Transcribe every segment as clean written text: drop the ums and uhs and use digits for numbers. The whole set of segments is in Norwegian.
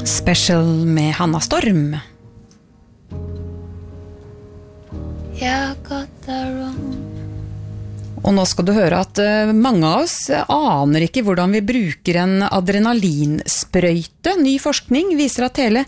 Special med Hanna Storm. Og nå skal du høre at mange av oss aner ikke hvordan vi bruker en adrenalinsprøyte. Ny forskning viser at hele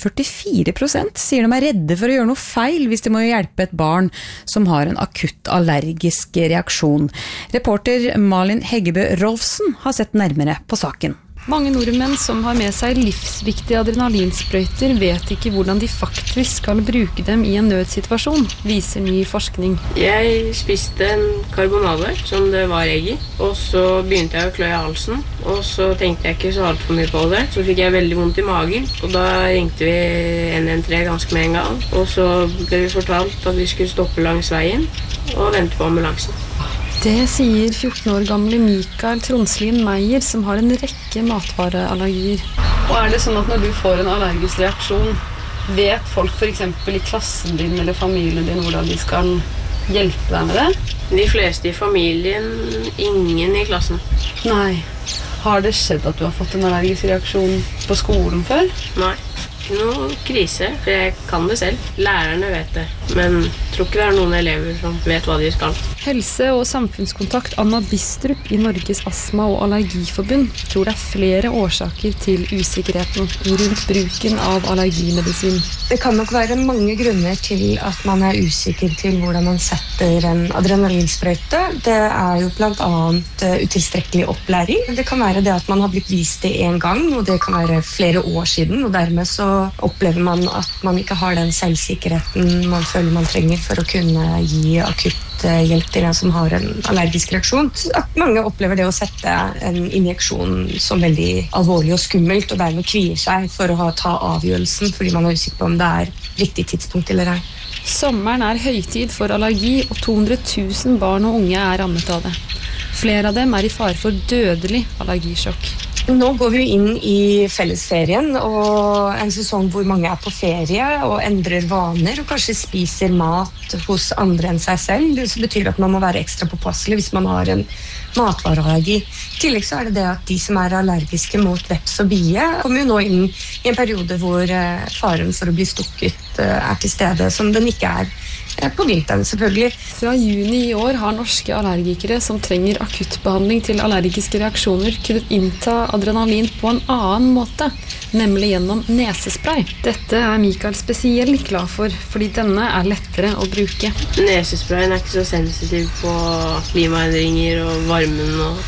44% sier de er redde for å gjøre noe feil hvis de må hjelpe et barn som har en akutt allergisk reaksjon. Reporter Malin Heggebø Rolfsen har sett nærmere på saken. Mange nordmenn som har med seg livsviktige adrenalinsprøyter vet ikke hvordan de faktisk skal bruke dem i en nødsituasjon, viser ny forskning. Jeg spiste en karbonade som det var egg i, og så begynte jeg å klø i halsen, og så tenkte jeg ikke så alt for mye på det. Så fikk jeg veldig vondt i magen, og da ringte vi 113 ganske med en gang, og så ble vi fortalt at vi skulle stoppe langs veien og vente på ambulansen. Det sier 14 år gamle Mikael Tronslien Meyer, som har en rekke matvareallergier. Og er det sånn at når du får en allergisk reaksjon, vet folk for eksempel i klassen din eller familien din hvordan de skal hjelpe deg med det? De fleste i familien, ingen i klassen. Nei. Har det skjedd at du har fått en allergisk reaksjon på skolen før? Nei. Ikke noe krise, for jeg kan det selv. Lærerne vet det, men tror ikke det er noen elever som vet hva de skal. Helse- og samfunnskontakt Anna Bistrup i Norges Astma- og Allergiforbund tror det er flere årsaker til usikkerheten rundt bruken av allergimedisin. Det kan nok være mange grunner til at man er usikker til hvordan man setter en adrenalinsprøyte. Det er jo blant annet utilstrekkelig opplæring. Det kan være det at man har blitt vist det en gang, og det kan være flere år siden, og dermed så opplever man at man ikke har den selvsikkerheten man føler man trenger for å kunne gi akutt hjelp til en som har en allergisk reaksjon. At mange opplever det å sette en injeksjon som veldig alvorlig og skummelt, og dermed kvier seg for å ta avgjørelsen, fordi man er usikker på om det er riktig tidspunkt eller ei. Sommeren er høytid for allergi, og 200 000 barn og unge er rammet av det. Flere av dem er i fare for dødelig allergisjokk. Nå går vi inn i fellesferien og en sesong hvor mange er på ferie og endrer vaner og kanskje spiser mat hos andre enn seg selv. Det betyr at man må være ekstra påpasselig hvis man har en matvareallergi. I tillegg så er det at de som er allergiske mot veps og bie kommer jo nå inn i en periode hvor faren for å bli stukket er til stede, som den ikke er på vinteren selvfølgelig. Fra juni i år har norske allergikere som trenger akuttbehandling til allergiske reaksjoner kunnet innta adrenalin på en annen måte, nemlig gjennom nesespray. Dette er Mikael spesielt glad for, fordi denne er lettere å bruke. Nesesprayen er ikke så sensitiv på klimaendringer og varmen og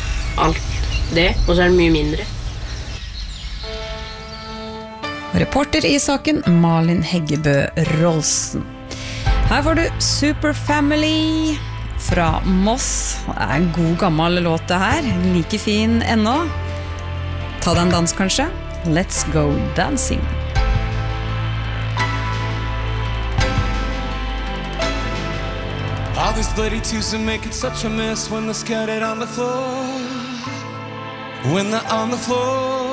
alt det, og så er den mye mindre. Reporter i saken Malin Heggebø Rolfsen. Her får du Super Family fra Moss. Det er en god gammel låt det her, like fin ennå. Ta deg en dans kanskje? Let's go dancing. All these bloody twos are making such a mess when they're scattered on the floor. When they're on the floor.